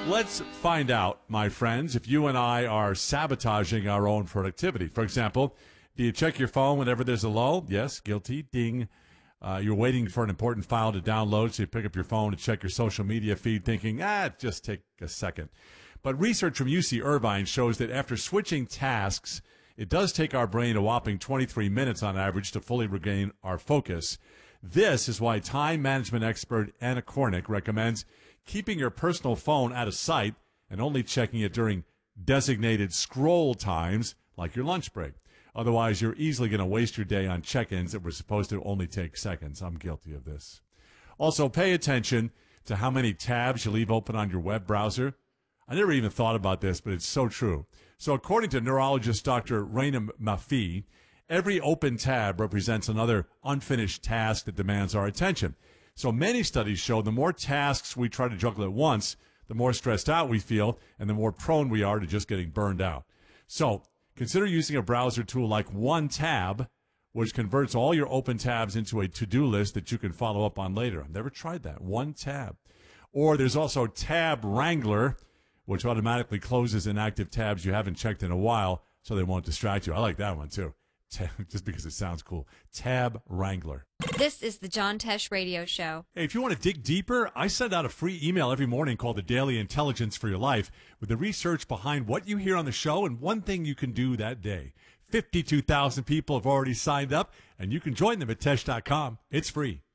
Let's find out, my friends, if you and I are sabotaging our own productivity. For example, do you check your phone whenever there's a lull? Yes, guilty, ding. You're waiting for an important file to download, so you pick up your phone to check your social media feed thinking, just take a second. But research from UC Irvine shows that after switching tasks, it does take our brain a whopping 23 minutes on average to fully regain our focus. This is why time management expert Anna Kornick recommends keeping your personal phone out of sight and only checking it during designated scroll times like your lunch break. Otherwise, you're easily going to waste your day on check-ins that were supposed to only take seconds. I'm guilty of this. Also, pay attention to how many tabs you leave open on your web browser. I never even thought about this, but it's so true. So according to neurologist Dr. Raina Mafi, every open tab represents another unfinished task that demands our attention. So many studies show the more tasks we try to juggle at once, the more stressed out we feel, and the more prone we are to just getting burned out. So consider using a browser tool like OneTab, which converts all your open tabs into a to-do list that you can follow up on later. I've never tried that. OneTab. Or there's also Tab Wrangler, which automatically closes inactive tabs you haven't checked in a while so they won't distract you. I like that one, too. Just because it sounds cool. Tab Wrangler. This is the John Tesh Radio Show. Hey, if you want to dig deeper, I send out a free email every morning called the Daily Intelligence for Your Life with the research behind what you hear on the show and one thing you can do that day. 52,000 people have already signed up, and you can join them at Tesh.com. It's free.